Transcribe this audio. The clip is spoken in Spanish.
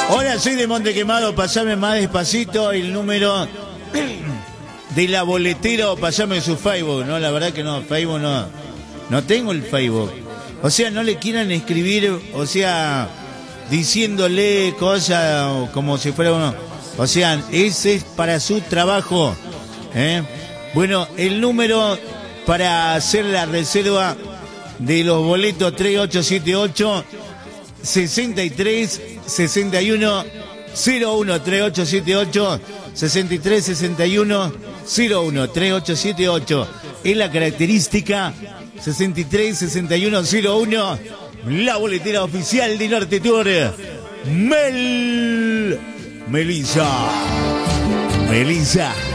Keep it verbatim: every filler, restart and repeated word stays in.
Hola, soy de Montequemado, pasame más despacito el número de la boletera o pasame su Facebook. No, la verdad que no, Facebook no. No tengo el Facebook. O sea, no le quieran escribir, o sea, diciéndole cosas como si fuera uno. O sea, ese es para su trabajo. ¿eh? Bueno, el número para hacer la reserva de los boletos tres ocho siete ocho sesenta y tres sesenta y uno cero uno tres ocho siete ocho sesenta y tres sesenta y uno cero uno tres ocho siete ocho es la característica sesenta y tres sesenta y uno cero uno, la boletera oficial de Norte Tour. Mel Melissa Melissa